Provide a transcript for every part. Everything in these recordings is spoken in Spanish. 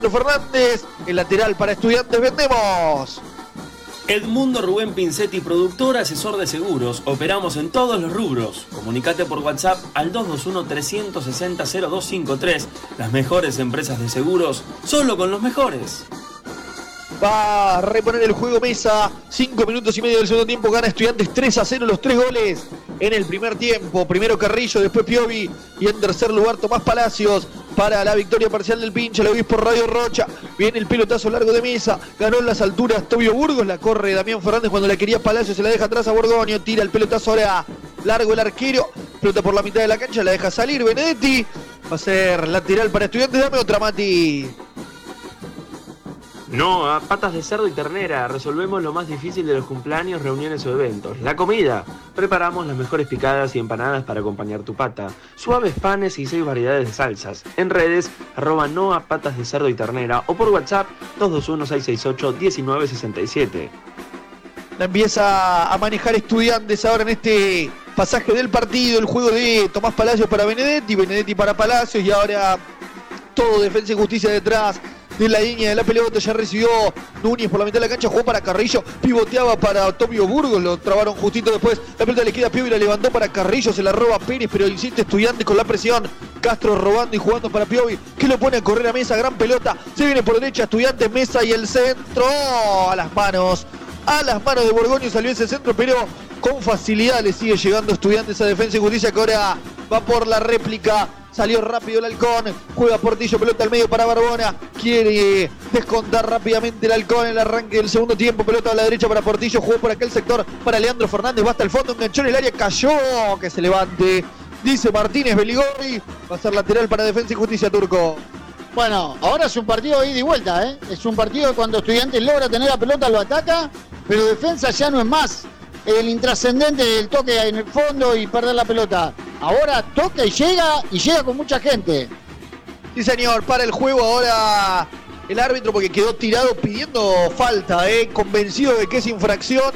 Fernández, el lateral para Estudiantes, vendemos. Edmundo Rubén Pincetti, productor, asesor de seguros. Operamos en todos los rubros. Comunicate por WhatsApp al 221-360-0253. Las mejores empresas de seguros, solo con los mejores. Va a reponer el juego Mesa. 5 minutos y medio del segundo tiempo. Gana Estudiantes 3-0 los 3 goles en el primer tiempo. Primero Carrillo, después Piovi. Y en tercer lugar Tomás Palacios para la victoria parcial del Pincha. Lo viste por Radio Rocha. Viene el pelotazo largo de Mesa. Ganó en las alturas Tobio Burgos. La corre Damián Fernández cuando la quería Palacios. Se la deja atrás a Borgoño. Tira el pelotazo ahora largo el arquero. Pelota por la mitad de la cancha. La deja salir Benedetti. Va a ser lateral para Estudiantes. Dame otra, Mati. No, a patas de cerdo y ternera. Resolvemos lo más difícil de los cumpleaños, reuniones o eventos. La comida. Preparamos las mejores picadas y empanadas para acompañar tu pata. Suaves panes y 6 variedades de salsas. En redes, @no a patas de cerdo y ternera o por WhatsApp 221-668-1967. La empieza a manejar Estudiantes ahora en este pasaje del partido. El juego de Tomás Palacios para Benedetti. Benedetti para Palacios y ahora todo Defensa y Justicia detrás de la línea de la pelota. Ya recibió Núñez por la mitad de la cancha, jugó para Carrillo, pivoteaba para Tobio Burgos, lo trabaron justito después, la pelota le queda a Piovi, la levantó para Carrillo, se la roba Pérez, pero insiste Estudiantes con la presión. Castro robando y jugando para Piovi, que lo pone a correr a Mesa, gran pelota, se viene por derecha Estudiantes, Mesa y el centro, a las manos de Borgoño salió ese centro, pero con facilidad le sigue llegando Estudiantes a Defensa y Justicia, que ahora va por la réplica. Salió rápido el Halcón, juega Portillo, pelota al medio para Barbona, quiere descontar rápidamente el Halcón en el arranque del segundo tiempo, pelota a la derecha para Portillo, jugó por aquel sector para Leandro Fernández, va hasta el fondo, enganchó en el área, cayó, que se levante, dice Martínez Beligorri, va a ser lateral para Defensa y Justicia, Turco. Bueno, ahora es un partido de ida y vuelta, ¿eh? Es un partido que cuando Estudiantes logra tener la pelota lo ataca, pero Defensa ya no es más el intrascendente del toque en el fondo y perder la pelota. Ahora toca y llega con mucha gente. Sí, señor, para el juego ahora el árbitro porque quedó tirado pidiendo falta, convencido de que es infracción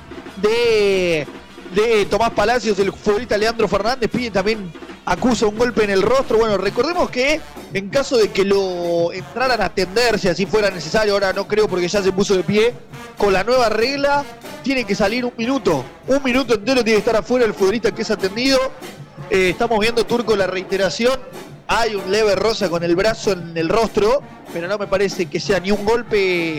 de Tomás Palacios, el futbolista Leandro Fernández, pide también, acusa un golpe en el rostro. Bueno, recordemos que en caso de que lo entraran a atender, si así fuera necesario, ahora no creo porque ya se puso de pie, con la nueva regla tiene que salir un minuto entero tiene que estar afuera el futbolista que es atendido. Estamos viendo, Turco, la reiteración, hay un leve rosa con el brazo en el rostro, pero no me parece que sea ni un golpe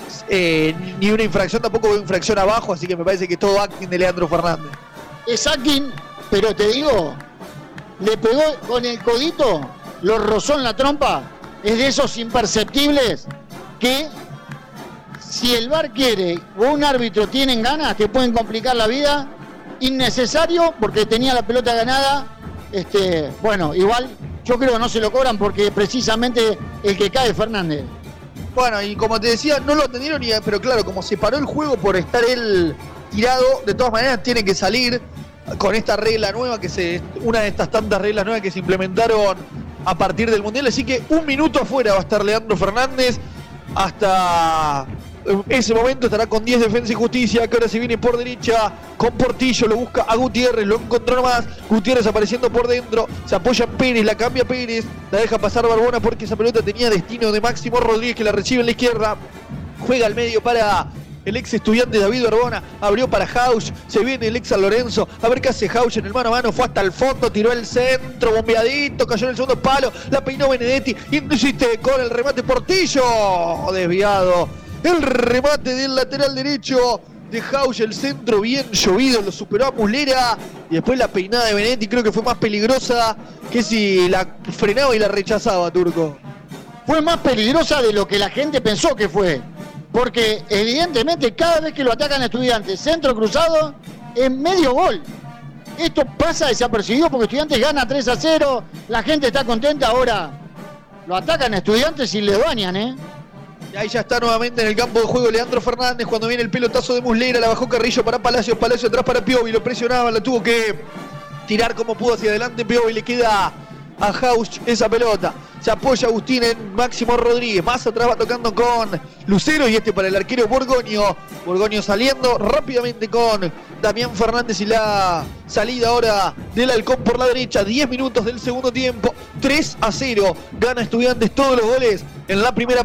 ni una infracción, tampoco veo infracción abajo, así que me parece que es todo acting de Leandro Fernández. Es acting, pero te digo, le pegó con el codito, lo rozó en la trompa, es de esos imperceptibles que si el VAR quiere o un árbitro tienen ganas, te pueden complicar la vida. Innecesario porque tenía la pelota ganada. Bueno, igual yo creo que no se lo cobran porque precisamente el que cae es Fernández. Bueno, y como te decía, no lo atendieron, pero claro, como se paró el juego por estar él tirado, de todas maneras tiene que salir con esta regla nueva, una de estas tantas reglas nuevas que se implementaron a partir del Mundial. Así que un minuto afuera va a estar Leandro Fernández. Hasta ese momento estará con 10 Defensa y Justicia, que ahora se viene por derecha con Portillo, lo busca a Gutiérrez, lo encontró nomás, Gutiérrez apareciendo por dentro, se apoya en Pérez, la cambia Pérez, la deja pasar Barbona porque esa pelota tenía destino de Máximo Rodríguez, que la recibe en la izquierda, juega al medio para el ex Estudiante David Barbona, abrió para Hausch, se viene el ex San Lorenzo, a ver qué hace Hausch en el mano a mano, fue hasta el fondo, tiró el centro, bombeadito, cayó en el segundo palo, la peinó Benedetti, insiste con el remate Portillo, desviado. El remate del lateral derecho de Hausch, el centro bien llovido, lo superó a Muslera. Y después la peinada de Benedetti creo que fue más peligrosa que si la frenaba y la rechazaba, Turco. Fue más peligrosa de lo que la gente pensó que fue. Porque evidentemente cada vez que lo atacan Estudiantes, centro cruzado, es medio gol. Esto pasa desapercibido porque Estudiantes gana 3-0, la gente está contenta. Ahora lo atacan Estudiantes y le bañan, Y ahí ya está nuevamente en el campo de juego Leandro Fernández cuando viene el pelotazo de Muslera, la bajó Carrillo para Palacios, Palacios atrás para Piovi, lo presionaba, la tuvo que tirar como pudo hacia adelante Piovi, le queda a Hausch esa pelota. Se apoya Agustín en Máximo Rodríguez. Más atrás va tocando con Lucero y para el arquero Borgoño. Borgoño saliendo rápidamente con Damián Fernández y la salida ahora del Halcón por la derecha. 10 minutos del segundo tiempo. 3-0. Gana Estudiantes todos los goles en la primera